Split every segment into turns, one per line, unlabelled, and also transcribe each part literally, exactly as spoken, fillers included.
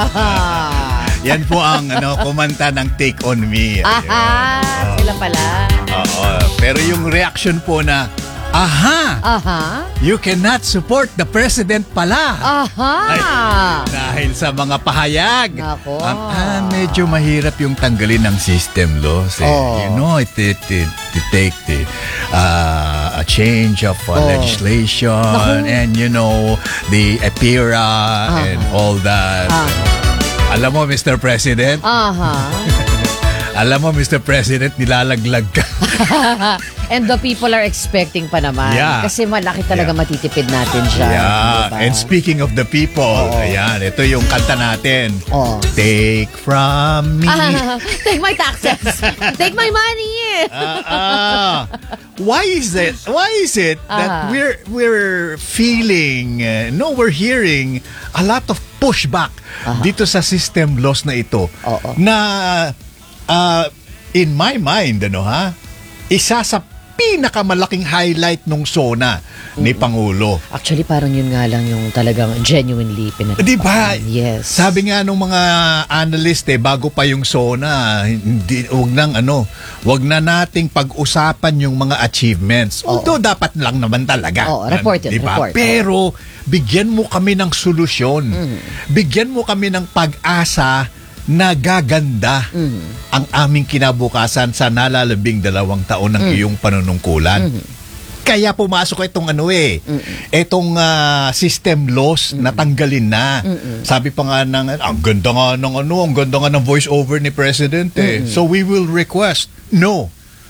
Yan po ang ano, kumanta ng Take On Me.
Aha,
Ayun.
sila pala.
Oo. Pero yung reaction po na, aha,
Aha.
you cannot support the president pala.
Aha.
Ay, dahil sa mga pahayag.
Nako.
Ang, ah, medyo mahirap yung tanggalin ng system laws. Eh.
Oh.
You know, it, it, it, it take the, uh, a change of uh,
Oh.
legislation
Naku.
and you know, the EPIRA
Ah.
and all that.
Ah.
Alam mo, Mister President,
Aha.
alam mo, Mister President, nilalaglag ka.
And the people are expecting pa naman.
Yeah.
Kasi malaki talaga
Yeah.
matitipid natin siya.
Yeah.
Diba?
And speaking of the people,
Oo.
ayan, ito yung kanta natin.
Oo.
Take from me.
Ah, take my taxes. Take my money.
Ah, ah. Why is it? Why is it that
Ah.
we're we're feeling, uh, no, we're hearing a lot of pushback dito sa system laws na ito
Oo.
na uh, in my mind, ano ha, isa sa pinakamalaking highlight nung SONA ni Pangulo.
Actually, parang yun nga lang yung talagang genuinely pinag-
Di ba?
Yes.
Sabi nga nung mga analyst eh, bago pa yung SONA, hindi, wag nang ano, wag na nating pag-usapan yung mga achievements.
Oo.
Although dapat lang naman talaga.
Oo, report yun,
Di ba?
report.
Pero bigyan mo kami ng solusyon.
Mm.
Bigyan mo kami ng pag-asa na gaganda
Mm.
ang aming kinabukasan sa nalalabing dalawang taon ng iyong panunungkulan.
Mm.
Kaya pumasok itong ano eh, itong ah, system laws na tanggalin na. Sabi pa nga ng, ang ganda nga ng ano, ang ganda nga ng voice over ni President eh. So we will request. No.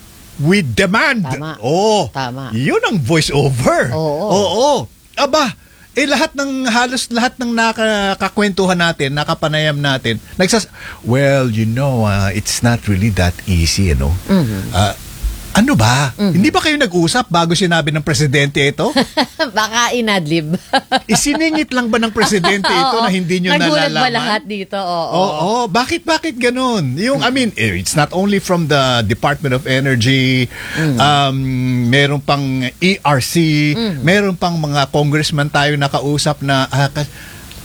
We demand.
Tama.
Oh,
Tama.
yun ang voice over.
Oo.
Oo. Aba, eh lahat ng, halos lahat ng nakakakwentuhan natin, nakapanayam natin, nagsas, well, you know, uh, it's not really that easy, you know. Ah, ano ba? Hindi ba kayo nag-usap bago sinabi ng presidente ito?
Baka inadlib.
Isiningit lang ba ng presidente ito
Oo.
na hindi nyo
Nagulat
nalalaman?
ba lahat dito? Oo.
Oo, bakit bakit ganun? Yung I mean, eh, it's not only from the Department of Energy, um meron pang E R C, meron pang mga congressman tayo nakausap na ah, ka-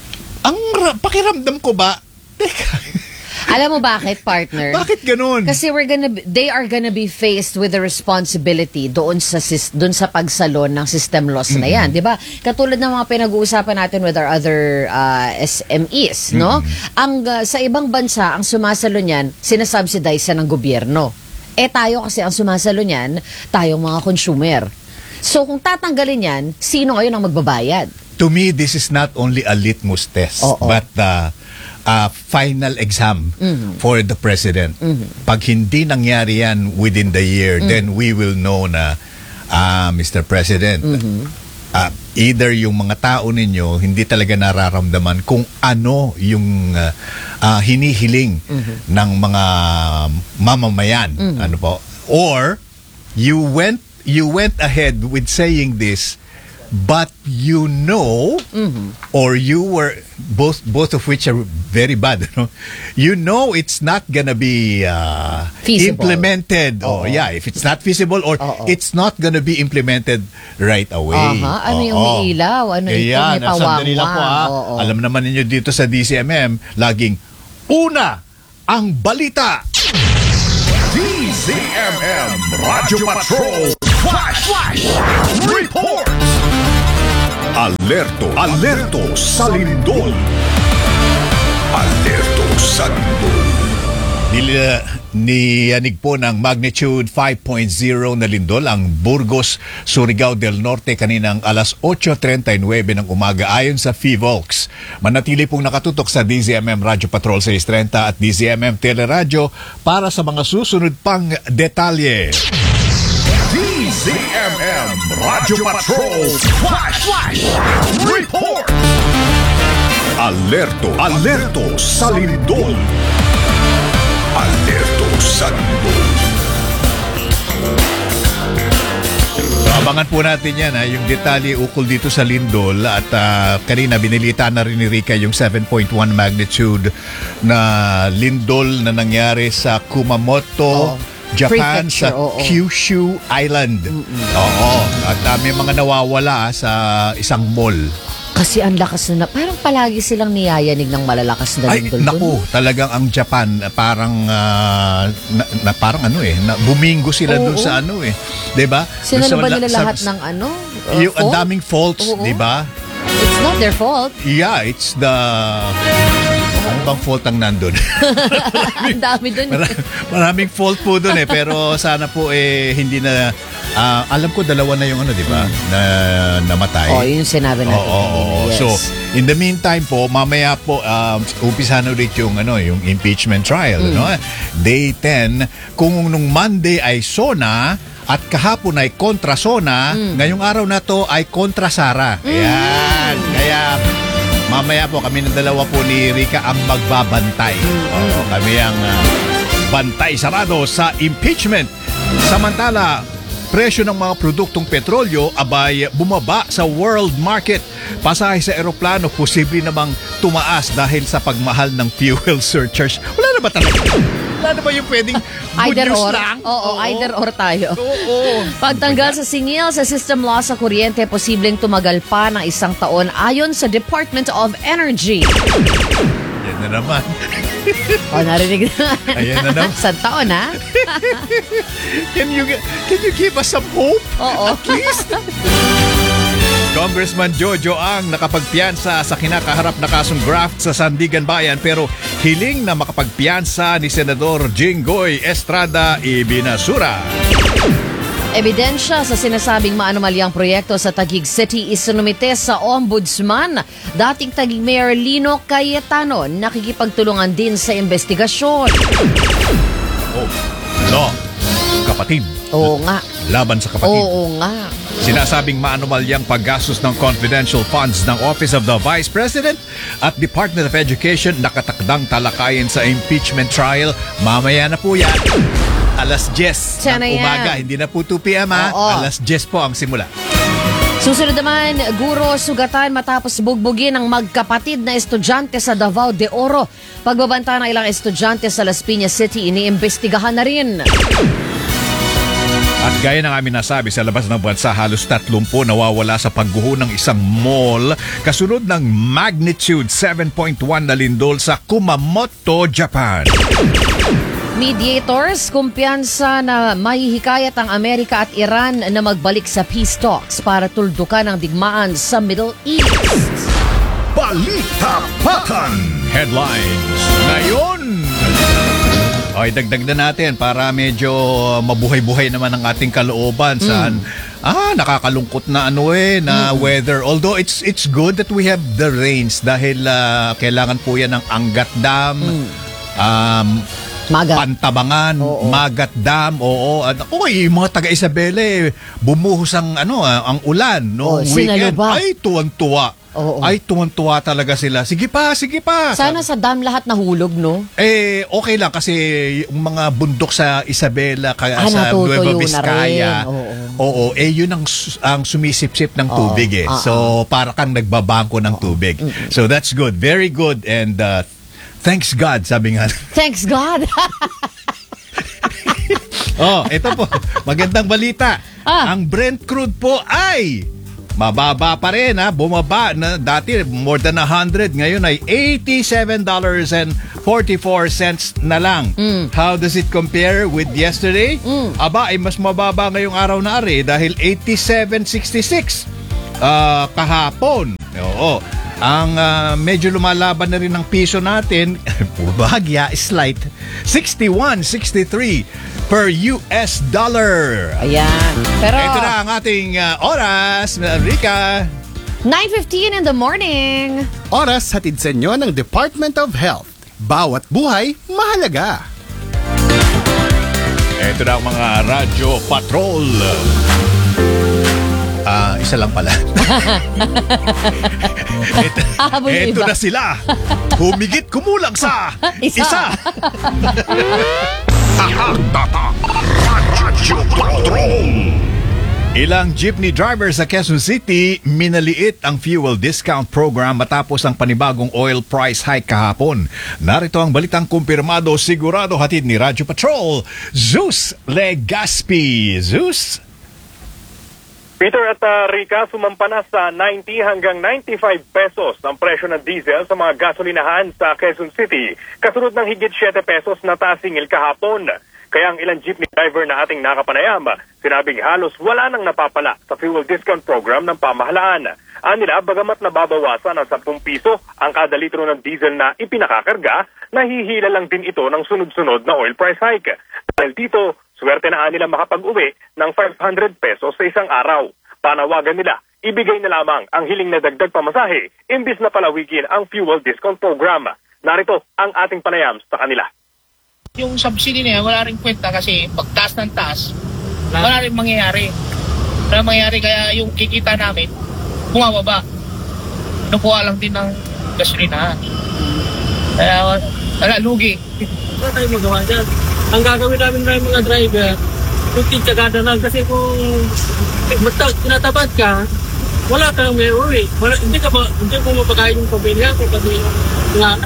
ang ra- pakiramdam ko ba? Teka,
Alam mo bakit, partner?
bakit ganun?
Kasi we're gonna be, they are gonna be faced with the responsibility doon sa sis, doon sa pagsalon ng system laws na yan, 'di ba? Katulad ng mga pinag-uusapan natin with our other uh, S M Es, no? Ang uh, sa ibang bansa ang sumasalo niyan, sinasubsidize yan ng gobyerno. Eh tayo kasi ang sumasalo niyan, tayong mga consumer. So kung tatanggalin yan, sino ngayon ang magbabayad?
To me, this is not only a litmus test,
Oo.
but uh, a final exam for the president. Pag hindi nangyari yan within the year, then we will know na, ah, Mister President, ah, either yung mga tao ninyo hindi talaga nararamdaman kung ano yung ah, ah, hinihiling ng mga mamamayan. Ano po? Or, you went, you went ahead with saying this, but you know, or you were both both of which are very bad. No? You know, it's not gonna be uh,
Feasible.
implemented. Oh,
Oo.
yeah, if it's not feasible or
Oo.
it's not gonna be implemented right away.
Aha, ano yung
Oo.
may ilaw? Ano ito?
Ayan,
May
sandali lang po
pawangwang.
ah.
Oo.
Alam naman ninyo dito sa D C M M, laging una ang balita.
D C M M Radio Patrol Flash Flash Report. Alerto Alerto sa lindol. Alerto sa lindol.
Nila, niyanig po ng magnitude five point oh na lindol ang Burgos, Surigao del Norte kaninang alas eight thirty-nine ng umaga ayon sa Fivolks. Manatili pong nakatutok sa D Z M M Radio Patrol six thirty at D Z M M Teleradio para sa mga susunod pang detalye.
D Z M M Radio Patrol Flash Flash Report. Alerto Alerto sa lindol. Alerto sa lindol.
Abangan po natin yan, ha, yung detalye ukol dito sa lindol at ah, kanina binilita na rin ni Rika yung seven point one magnitude na lindol na nangyari sa Kumamoto,
Oo.
Japan,
Prefecture,
sa
oo.
Kyushu Island. Oo. At ah, may mga nawawala ah, sa isang mall.
Kasi ang lakas na, parang palagi silang niyayanig ng malalakas na
Ay,
lindol
naku,
dun.
talagang ang Japan uh, parang ah, na, na parang ano eh, na, bumingo sila
Oo,
dun sa ano eh. 'Di ba? Dun
Sila
sa
na ba
wala-
nila
sa-
lahat ng ano? uh,
yung ang
fault?
daming faults,
Oo.
'di ba?
It's not their fault.
Yeah, it's the ano bang fault ang nandun?
Ang dami dun.
Mara- Maraming fault po dun eh, pero sana po eh hindi na ah, alam ko dalawa na yung ano, 'di ba? Na namatay.
Oh, yun yung sinabi natin.
Oo, oo,
kanina,
oo.
yes.
So, in the meantime po, mamaya po, um, umpisa na ulit yung, ano, yung impeachment trial.
Mm.
No? Day ten, kung nung Monday ay SONA, at kahapon ay kontra SONA,
Mm.
ngayong araw na to ay kontra Sara. Ayan. Kaya, mamaya po kami ng dalawa po ni Rica ang magbabantay. Oo, kami ang ah, bantay sarado sa impeachment. Samantala, presyo ng mga produktong petrolyo abay bumaba sa world market. Pasahe sa eroplano posible namang tumaas dahil sa pagmahal ng fuel surcharge. Wala na ba talaga? Wala na ba yung pwedeng good
Either
news
or.
lang?
Oo, either or tayo.
Oo.
Pagtanggal sa singil sa system loss sa kuryente, posibleng tumagal pa ng isang taon ayon sa Department of Energy.
Yan na naman.
O, narinig na.
Ayan na naman.
Sa taon, ha?
Can you can you give us some hope?
Oo.
At least. Congressman Jojo Ang nakapagpiyansa sa kinakaharap na kasong graft sa Sandigan Bayan pero hiling na makapagpiyansa ni Senador Jinggoy Estrada ibinasura.
Ebidensya sa sinasabing maanumalyang proyekto sa Taguig City isinumite sa Ombudsman. Dating Taguig Mayor Lino Cayetano nakikipagtulungan din sa investigasyon.
Oh, no. Kapatid.
Oo nga.
Laban sa kapatid.
Oo nga.
Sinasabing maanumalyang paggastos ng confidential funds ng Office of the Vice President at Department of Education nakatakdang talakayin sa impeachment trial. Mamaya na po yan. Alas diyes
Tiyan na
ng
yan.
umaga. Hindi na po two p.m. ha.
Oo.
Alas diyes po ang simula.
Susunod naman, guro sugatan matapos bugbugin ng magkapatid na estudyante sa Davao de Oro. Pagbabanta ng ilang estudyante sa Las Piñas City, iniimbestigahan na rin.
At gaya ng amin nasabi sa labas ng bansa, halos tatlumpo nawawala sa pagguho ng isang mall kasunod ng magnitude seven point one na lindol sa Kumamoto, Japan.
Mediators, kumpiyansa na mahihikayat ang Amerika at Iran na magbalik sa peace talks para tuldukan ang digmaan sa Middle East.
Balita Patan.
Headlines ngayon. Okay, dagdag na natin para medyo mabuhay-buhay naman ang ating kalooban saan ah nakakalungkot na ano eh na weather. Although it's it's good that we have the rains dahil ah, kailangan po yan ng Angat Dam, um,
Maga.
Pantabangan,
Oo.
Magat Dam, oo. At oy, yung mga taga Isabela eh, bumuhos ang ano ah, ang ulan no
Oo,
weekend.
sinaluba.
Ay tuwang-tuwa.
Oo.
Ay tuwang-tuwa talaga sila. Sige pa, sige pa.
Sana sa dam lahat nahulog, no?
Eh, okay lang kasi yung mga bundok sa Isabela, kaya
Ah,
sa
natutuyo
Nueva
na
Vizcaya.
rin. Oo.
Oo, eh yun ang, sus- ang sumisip-sip ng
Oo.
tubig eh.
Ah,
So, para kang nagbabangko ng tubig. So, that's good. Very good. And uh, thanks God, sabi nga.
Thanks God!
Oh, ito po. Magandang balita.
Ah.
Ang Brent crude po ay mababa pa rin ha. Bumaba na dati more than one hundred. Ngayon ay eighty-seven dollars and forty-four cents na lang. How does it compare with yesterday? Aba ay mas mababa ngayong araw na ari dahil eighty-seven sixty-six ah, kahapon. Oo. Ang ah, medyo lumalaban na rin ng piso natin, bahagya, slight, sixty-one sixty-three per U S dollar.
Ayan. Pero
Ito na ang ating ah, oras, Rika.
nine fifteen in the morning.
Oras hatid sa inyo ng Department of Health. Bawat buhay, mahalaga.
Ito na ang mga Radyo Patrol. Ah, isa lang pala. ito
Habol yung
ito
iba.
na sila. Humigit kumulang sa
Isa.
isa.
Tatak, tatak. Radyo Patrol.
Ilang jeepney drivers sa Quezon City minaliit ang fuel discount program matapos ang panibagong oil price hike kahapon. Narito ang balitang kumpirmado, sigurado hatid ni Radyo Patrol, Zeus Legaspi. Zeus?
Peter at uh, Rica, sumampa na sa ninety hanggang ninety-five pesos ang presyo ng diesel sa mga gasolinahan sa Quezon City, kasunod ng higit seven pesos na taas singil kahapon. Kaya ang ilang jeepney driver na ating nakapanayam, sinabing halos wala nang napapala sa fuel discount program ng pamahalaan. Anila, bagamat nababawasan ng ten piso ang kada litro ng diesel na ipinakakarga, nahihila lang din ito ng sunod-sunod na oil price hike. Dahil dito, swerte na nila makapag-uwi ng five hundred pesos sa isang araw. Panawagan nila, ibigay na lamang ang hiling na dagdag pamasahe imbis na palawikin ang fuel discount program. Narito ang ating panayam sa kanila.
Yung subsidy na yan, wala rin kwenta kasi pagtaas ng taas, wala rin mangyayari. Wala mangyayari kaya yung kikita namin, bumababa. Nakuha lang din ng gasolina. Kaya wala, lugi.
Wala tayong magawa dyan. Ang gagawin namin ng mga driver, tutig kagada lang kasi kung basta tinatabad ka, wala kang may uwi. Wala, hindi ka ba, hindi mo mapakain yung pamilya kung kasi nga.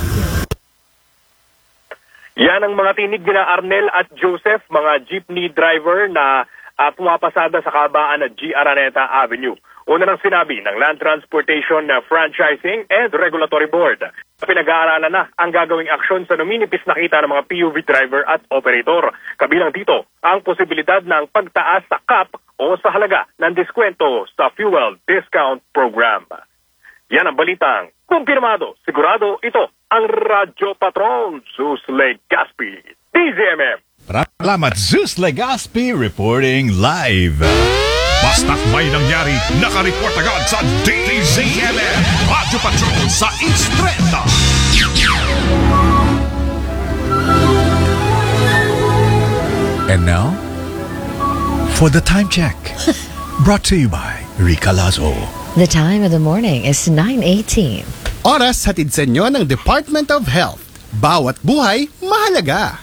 Yan ang mga tinig nila Arnel at Joseph, mga jeepney driver na uh, pumapasada sa kabaan at G. Araneta Avenue. Una nang sinabi ng Land Transportation Franchising and Regulatory Board. Pinag-aaralan na ang gagawing aksyon sa numinipis na kita ng mga P U V driver at operator. Kabilang dito ang posibilidad ng pagtaas sa cap o sa halaga ng diskwento sa fuel discount program. Yan ang balitang kumpirmado. Sigurado ito ang Radyo Patron, Zeus Legaspi, D Z M M.
Salamat, Zeus Legaspi reporting live.
Basta't may nangyari, nakareport agad sa D Z M M. Radyo Patrol sa East Trenta.
And now, for the time check, brought to you by Rica Lazo.
The time of the morning is nine eighteen.
Oras hatid sa inyo ng Department of Health. Bawat buhay, mahalaga.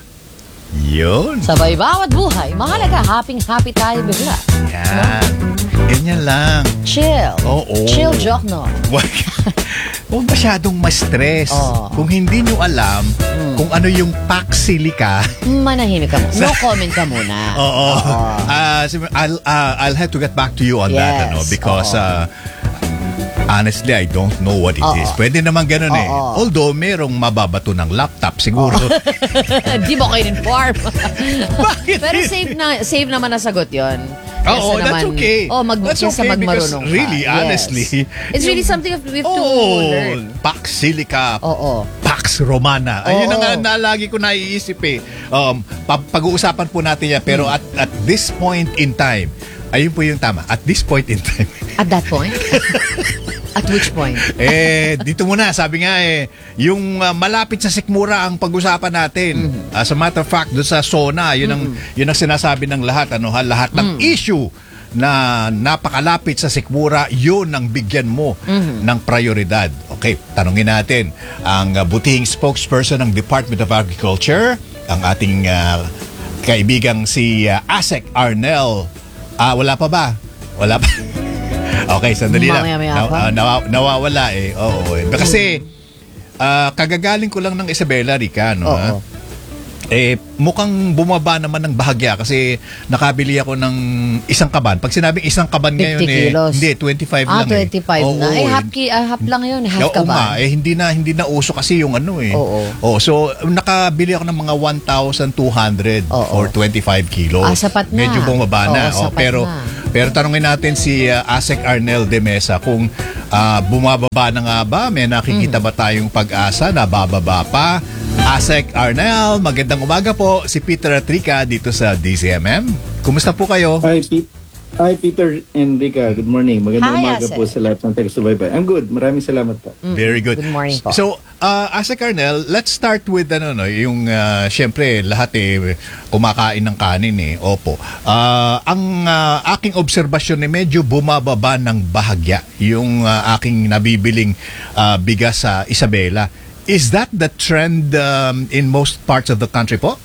Yun.
Sabay bawat buhay, mahalaga, happy-happy tayo bigla.
Yan. Ganyan lang.
Chill.
Oo.
Chill joke, no?
Huwag huwag masyadong ma-stress.
Oo.
Kung hindi nyo alam kung ano yung paxilica,
Manahimik ka muna. No comment ka muna.
oo. Uh, I'll, uh, I'll have to get back to you on that,
Yes.
ano, because
Oo.
uh, honestly, I don't know what it
Oo.
is. Pwede naman ganun eh.
Oo.
Although, merong mababato ng laptop siguro.
Di mo kayo inform.
Bakit?
Pero safe na safe naman na sagot yun.
Oo,
Kesa
that's
naman-
okay.
Oh, mag
That's
kesa
okay because
magmarunong ka.
really,
Yes.
honestly,
It's really something that we have to
oh,
learn.
Pax Silica,
Oo.
Pax Romana. Ayun
Oo.
ang nga na lagi ko naiisip eh. Um, pa- pag-uusapan po natin yan. Pero at, at this point in time, ayun po yung tama. At this point in time.
At that point? At which point?
eh, dito muna, sabi nga eh, yung uh, malapit sa sikmura ang pag-usapan natin. As a matter of fact, doon sa SONA, yun ang, yun ang sinasabi ng lahat. Ano, ha? Lahat ng issue na napakalapit sa sikmura, yun ang bigyan mo ng prioridad. Okay, tanungin natin ang uh, butihing spokesperson ng Department of Agriculture, ang ating uh, kaibigang si uh, Asek Arnel. Ah, wala pa ba? Wala pa. Okay, sandali lang.
Mamaya-maya
Naw-
pa.
ah, nawa- nawawala eh. Oo. eh. Kasi ah, kagagaling ko lang ng Isabela, Rica, no? ha?
Oo.
Eh, mukhang bumaba naman ng bahagya kasi nakabili ako ng isang kaban. Pag sinabing isang kaban ngayon
fifty
eh,
kilos.
hindi, twenty-five
Ah,
lang
twenty-five
eh.
na.
Oo,
Eh,
eh.
half, ki, ah, half lang yun. Half
Oo
ka
nga,
ba?
eh hindi na hindi na uso kasi yung ano eh.
Oo.
Oh, so nakabili ako ng mga one thousand two hundred
Oo.
for twenty-five kilos.
Ah, sapat na.
Medyo bumaba na.
Oo,
Oh,
sapat
pero
na.
pero tanungin natin si uh, Asek Arnel de Mesa kung ah, bumababa na nga ba, may nakikita
Mm.
ba tayong pag-asa na bababa pa? Asek Arnel, magandang umaga po. Si Peter at Rica dito sa D Z M M. Kumusta po kayo?
Hi, Pete. Hi, Peter and Rica. Good morning. Magandang
Hi,
umaga
Ase.
po sa lahat ng taga-subaybay. I'm good. Maraming salamat po.
Very good.
Good morning po.
So, uh, Asek Arnel, let's start with ano no, yung uh, syempre lahat eh kumakain ng kanin eh. Opo. Uh, ang uh, aking obserbasyon eh medyo bumababa ng bahagya yung uh, aking nabibiling uh, bigas sa Isabela. Is that the trend um, in most parts of the country po?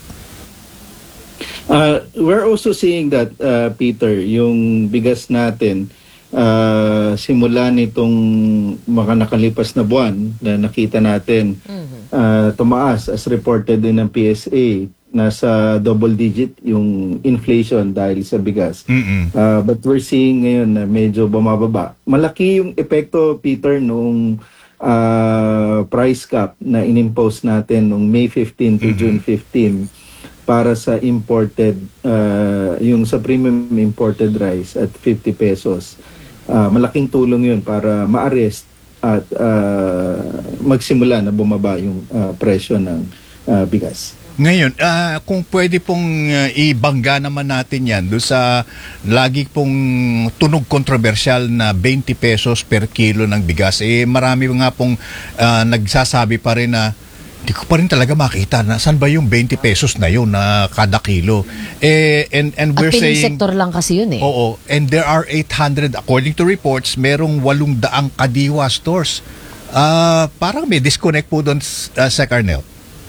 Uh, we're also seeing that, uh, Peter, yung bigas natin, uh, simula nitong mga nakalipas na buwan na nakita natin, uh, tumaas as reported din ng P S A. nasa double digit yung inflation dahil sa bigas.
Mm-mm.
Uh, but we're seeing ngayon na medyo bumababa. Malaki yung epekto, Peter, nung uh, price cap na inimpose natin nung May fifteenth to June fifteenth para sa imported, uh, yung sa premium imported rice at fifty pesos. Uh, malaking tulong yun para ma-arrest at uh, magsimula na bumaba yung uh, presyo ng uh, bigas.
Ngayon, ah, kung pwede pong ah, ibangga naman natin yan doon sa lagi pong tunog kontrobersyal na twenty pesos per kilo ng bigas, eh marami nga pong ah, nagsasabi pa rin na di ko pa rin talaga makita na saan ba yung twenty pesos na yun na kada kilo. Eh, and, and we're
At piling
saying...
sektor lang kasi yun eh.
Oo, and there are eight hundred, according to reports, merong walong daang kadiwa stores. Ah, parang may disconnect po doon, uh, Sec Arnel.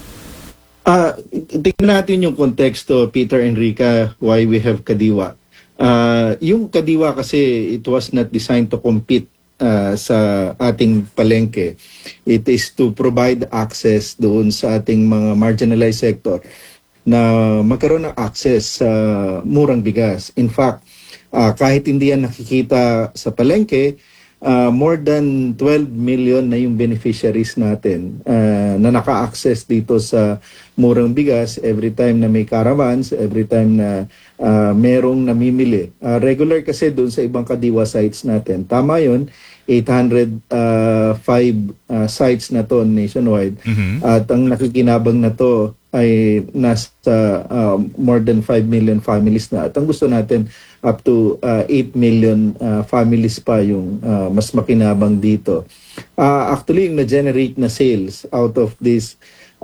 Ah, tingnan natin yung konteksto, Peter, Enrica, why we have Kadiwa. Ah, yung Kadiwa kasi it was not designed to compete ah, sa ating palengke. It is to provide access doon sa ating mga marginalized sector na magkaroon ng access sa murang bigas. In fact, ah, kahit hindi yan nakikita sa palengke, Uh, more than twelve million na yung beneficiaries natin uh, na naka-access dito sa murang bigas every time na may caravans, every time na uh, merong namimili. Uh, regular kasi doon sa ibang Kadiwa sites natin. Tama yun, eight hundred five uh, sites na to nationwide.
Mhm.
At ang nakikinabang na to ay nasa uh, more than five million families na. At ang gusto natin, up to uh, eight million uh, families pa yung uh, mas makinabang dito. Uh, actually, yung na-generate na sales out of this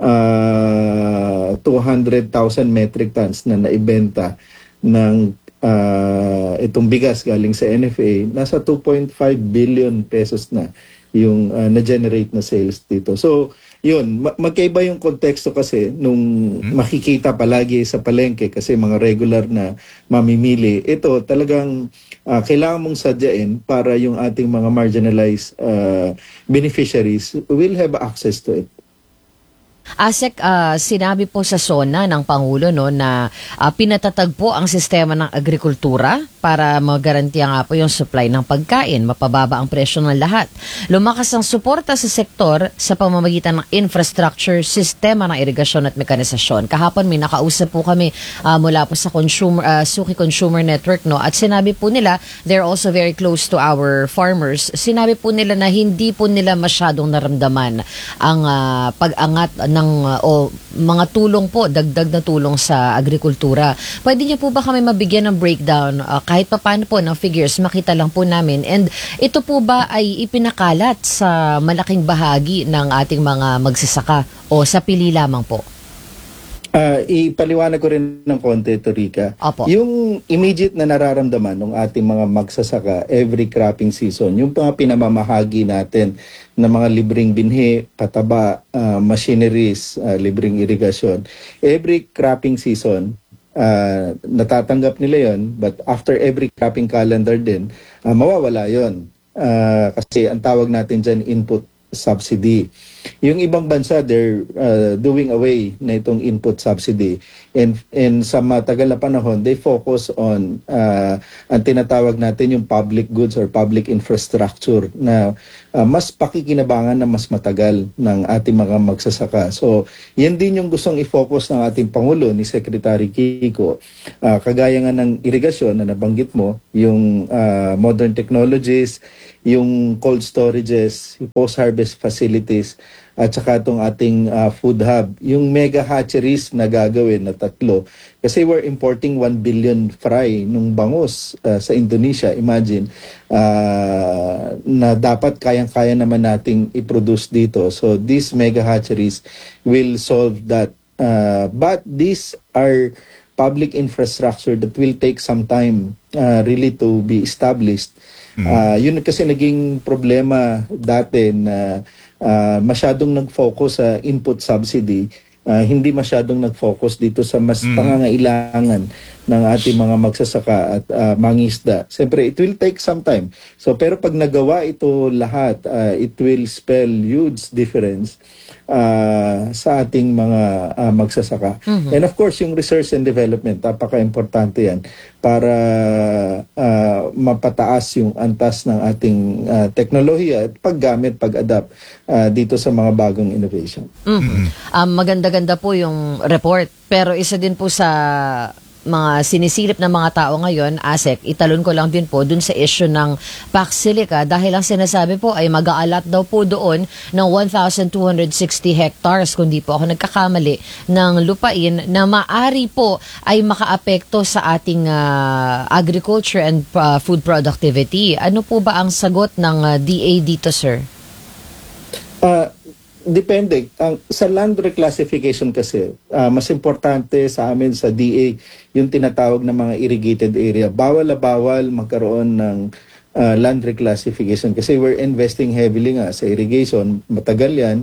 uh, two hundred thousand metric tons na naibenta ng uh, itong bigas galing sa N F A, nasa two point five billion pesos na yung uh, na-generate na sales dito. So, yun, ma- magkaiba yung konteksto kasi nung makikita palagi sa palengke kasi mga regular na mamimili. Ito talagang uh, kailangan mong sadyain para yung ating mga marginalized uh, beneficiaries will have access to it.
Asek, ah, sinabi po sa SONA ng Pangulo no, na ah, pinatatag po ang sistema ng agrikultura para magarantiya nga po yung supply ng pagkain, mapababa ang presyo ng lahat. Lumakas ang suporta sa sektor sa pamamagitan ng infrastructure, sistema ng irigasyon at mekanisasyon. Kahapon may nakausap po kami ah, mula po sa consumer, ah, Suki Consumer Network no, at sinabi po nila they're also very close to our farmers. Sinabi po nila na hindi po nila masyadong naramdaman ang ah, pag-angat ng uh, o mga tulong po, dagdag na tulong sa agrikultura. Pwede niyo po ba kami mabigyan ng breakdown uh, kahit pa paano po ng figures, makita lang po namin. And ito po ba ay ipinakalat sa malaking bahagi ng ating mga magsasaka o sa pili lamang po?
Uh, ipaliwanag ko rin ng konti, Torika.
Opo.
Yung immediate na nararamdaman ng ating mga magsasaka every cropping season, yung mga pinamamahagi natin na mga libreng binhi, pataba, uh, machineries, uh, libreng irigasyon, every cropping season, uh, natatanggap nila yon, but after every cropping calendar din, uh, mawawala yon. Uh, kasi ang tawag natin dyan input subsidy. Yung ibang bansa, they're uh, doing away na itong input subsidy. And, and sa matagal na panahon, they focus on uh, ang tinatawag natin yung public goods or public infrastructure na uh, mas pakikinabangan na mas matagal ng ating mga magsasaka. So, yan din yung gustong i-focus ng ating Pangulo ni Secretary Kiko. Uh, kagaya nga ng irigasyon na nabanggit mo, yung uh, modern technologies, yung cold storages, yung post-harvest facilities, at saka itong ating uh, food hub, yung mega hatcheries na gagawin na tatlo. Kasi we're importing one billion fry nung bangus uh, sa Indonesia. Imagine, uh, na dapat kayang-kaya naman nating i-produce dito. So these mega hatcheries will solve that. Uh, but these are public infrastructure that will take some time uh, really to be established. Uh, yun kasi naging problema dati na uh, masyadong nag-focus sa input subsidy, uh, hindi masyadong nag-focus dito sa mas
Mm.
pangangailangan ng ating mga magsasaka at uh, mangisda. Siyempre, it will take some time. So, pero pag nagawa ito lahat, uh, it will spell huge difference uh, sa ating mga uh, magsasaka. Mm-hmm. And of course, yung research and development, napaka-importante yan para uh, mapataas yung antas ng ating uh, teknolohiya at paggamit, pag-adapt uh, dito sa mga bagong innovation.
Mm-hmm. Um, maganda-ganda po yung report, pero isa din po sa mga sinisilip ng mga tao ngayon, ASEC, italon ko lang din po dun sa issue ng Pax Silica dahil ang sinasabi po ay mag-aalat daw po doon ng one thousand two hundred sixty hectares, kung di po ako nagkakamali, ng lupain na maari po ay makaapekto sa ating uh, agriculture and uh, food productivity. Ano po ba ang sagot ng uh, D A dito, sir?
Uh, Depende. Ang, sa land reclassification kasi, uh, mas importante sa amin sa D A yung tinatawag na mga irrigated area. Bawal na bawal magkaroon ng uh, land reclassification kasi we're investing heavily nga sa irrigation. Matagal yan.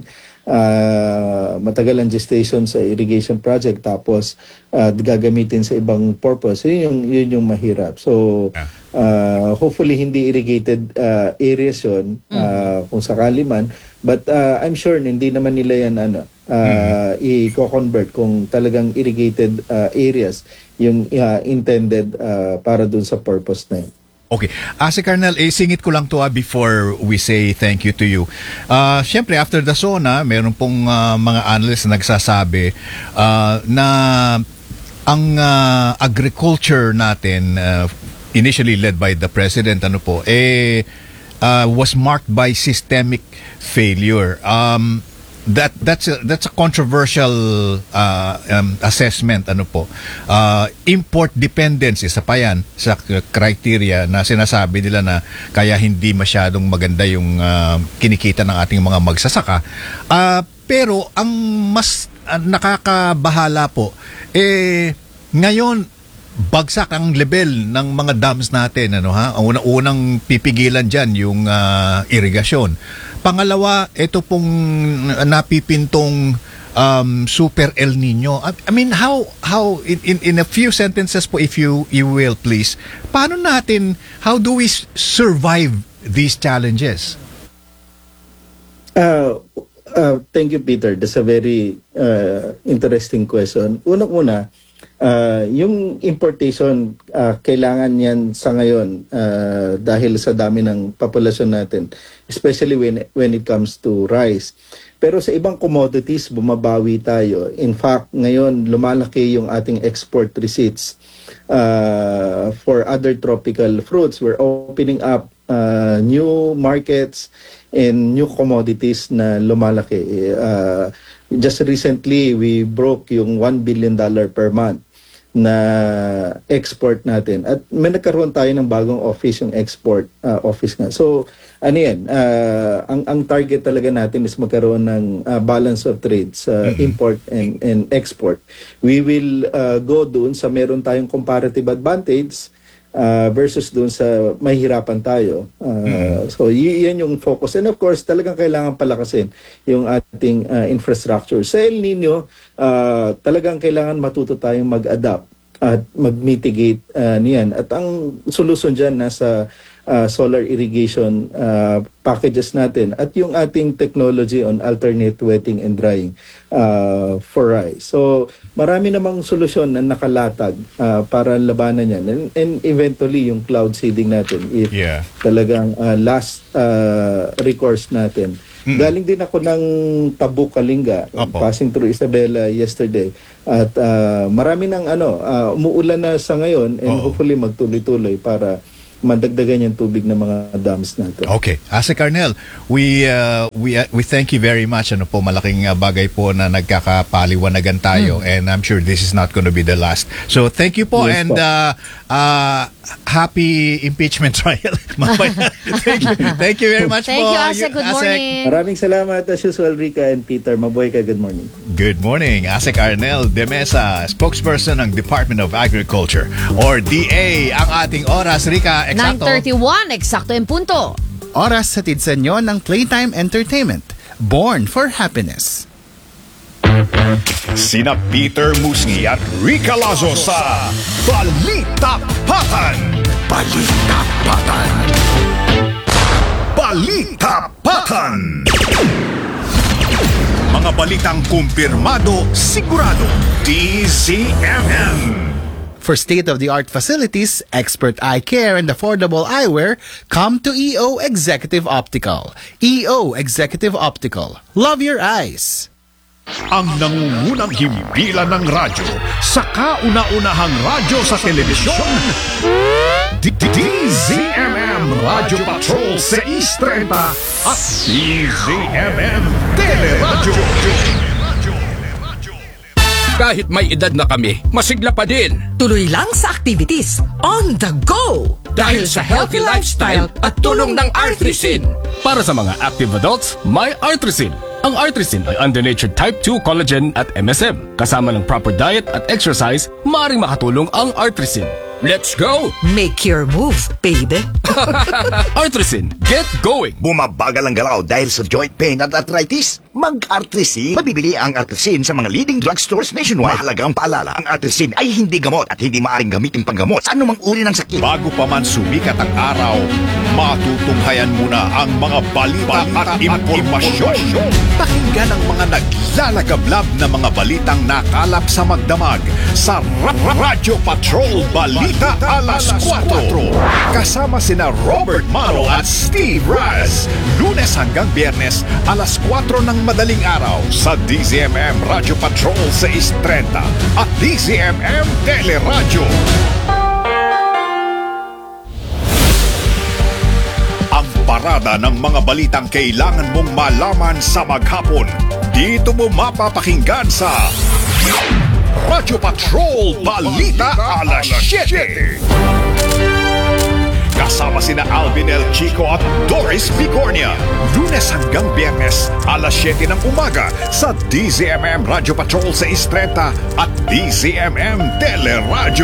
Uh, matagal ang gestation sa irrigation project tapos uh, gagamitin sa ibang purpose. Yun yung, yun yung mahirap. So, uh, hopefully hindi irrigated uh, areas yun uh, kung sakali man. But uh, I'm sure hindi naman nila yan ano, uh, mm-hmm. i-convert kung talagang irrigated uh, areas yung uh, intended uh, para dun sa purpose na yun.
Okay. Ase Carnel, eh, singit ko lang to ah, before we say thank you to you. Uh, Siyempre, after the SONA, meron pong uh, mga analysts na nagsasabi uh, na ang uh, agriculture natin, uh, initially led by the President, ano po, eh, uh, was marked by systemic failure. Um, that that's a, that's a controversial uh, um, assessment, ano po. Uh, import dependence, isa pa yan sa criteria na sinasabi nila na kaya hindi masyadong maganda yung uh, kinikita ng ating mga magsasaka. Uh, pero ang mas uh, nakakabahala po, eh, ngayon, bagsak ang level ng mga dams natin, ano ha? Ang unang pipigilan diyan yung uh, irigasyon. Pangalawa, ito pong napipintong um, Super El Nino. I mean, how how in, in in a few sentences po, if you you will please, paano natin, how do we survive these challenges?
Uh, uh, thank you, Peter. That's a very uh, interesting question. Unang-una, Uh, yung importation, uh, kailangan yan sa ngayon uh, dahil sa dami ng populasyon natin, especially when, when it comes to rice. Pero sa ibang commodities, bumabawi tayo. In fact, ngayon, lumalaki yung ating export receipts uh, for other tropical fruits. We're opening up uh, new markets and new commodities na lumalaki. Uh, just recently, we broke yung one billion dollars per month na export natin. At may nagkaroon tayo ng bagong office, yung export uh, office nga. So, ano yan, uh, ang, ang target talaga natin is magkaroon ng uh, balance of trade sa mm-hmm. import and, and export. We will uh, go doon sa meron tayong comparative advantage uh, versus doon sa mahirapan tayo. Uh, mm-hmm. So, y- yan yung focus. And of course, talagang kailangan palakasin yung ating uh, infrastructure. Sa El Nino, uh, talagang kailangan matuto tayong mag-adapt at mag-mitigate uh, niyan. At ang solusyon dyan nasa uh, solar irrigation uh, packages natin at yung ating technology on alternate wetting and drying uh, for rice. So, marami namang solusyon na nakalatag uh, para labanan yan. And, and eventually, yung cloud seeding natin, if
yeah.
talagang uh, last uh, recourse natin. Mm-hmm. Galing din ako ng Tabu, Kalinga, Opo. Passing through Isabela yesterday. At uh, marami ng ano, uh, umuulan na sa ngayon and Oo. hopefully magtuloy-tuloy para madagdagan yung tubig ng mga dams natin.
Okay. Ase Carnel, we uh, we uh, we thank you very much. Ano po, malaking uh, bagay po na nagkakapaliwanagan tayo, hmm. and I'm sure this is not going to be the last. So thank you po, yes, and po. Uh, uh, happy impeachment trial. Thank you. Thank you very much
thank
po.
Thank you, Ase. Good morning.
Maraming salamat as usual, Rica and Peter. Mabuhay ka. Good morning.
Good morning. Ase Carnel de Mesa, spokesperson ng Department of Agriculture or D A. Ang ating oras, Rica.
nine thirty-one, eksakto yung punto.
Oras sa tidsa nyo ng Playtime Entertainment. Born for Happiness.
Sina Peter Musngi at Rica Lazo sa Balita Patan. Balita Patan. Balita Patan. Mga balitang kumpirmado, sigurado. D Z M M.
For state-of-the-art facilities, expert eye care, and affordable eyewear, come to E O Executive Optical. E O Executive Optical. Love your eyes.
Ang nangungunang himpilan ng radyo sa kauna-unahang radyo sa telebisyon. D Z M M Radio Patrol seis thirty at D Z M M Teleradyo.
Kahit may edad na kami, masigla pa din.
Tuloy lang sa activities on the go!
Dahil sa healthy lifestyle at tulong ng Artrisin.
Para sa mga active adults, may Artrisin. Ang Artrisin ay under-natured type two collagen at M S M. Kasama ng proper diet at exercise, maaaring makatulong ang Artrisin.
Let's go!
Make your move, baby!
Artrisin, get going!
Bumabagal ang galaw dahil sa joint pain at arthritis? Mag-Artrisin. Mabibili ang Artrisin sa mga leading drugstores nationwide. Mahalagang paalala, ang Artrisin ay hindi gamot at hindi maaaring gamitin panggamot sa anumang uri ng sakit.
Bago pa man sumikat ang araw, matutunghayan muna ang mga balita, balita at impormasyon. Pakinggan ang mga naglalagablab na mga balitang nakalap sa magdamag sa Ra- Ra- Radyo Patrol Balita Alas kwatro. Kasama sina Robert Mano at Steve Raz. Lunes hanggang Biyernes, alas kwatro ng madaling araw sa D Z M M Radio Patrol seis thirty at D Z M M Teleradyo. Ang parada ng mga balitang kailangan mong malaman sa maghapon. Dito mo mapapakinggan sa Radyo Patrol Balita Alas siyete. Kasama sina Alvin El Chico at Doris Bigornia. Lunes hanggang Biyernes, alas siyete ng umaga sa D Z M M Radio Patrol seis thirty at D Z M M Teleradyo.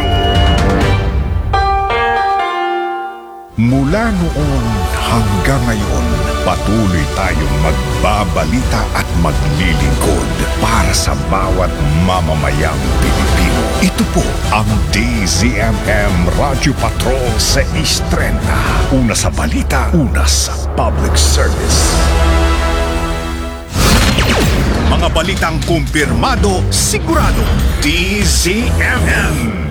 Mula noon hanggang ngayon, patuloy tayong magbabalita at maglilingkod para sa bawat mamamayang Pilipino. Ito po ang D Z M M Radio Patrol seis thirty. Una sa balita, una sa public service. Mga balitang kumpirmado, sigurado. D Z M M.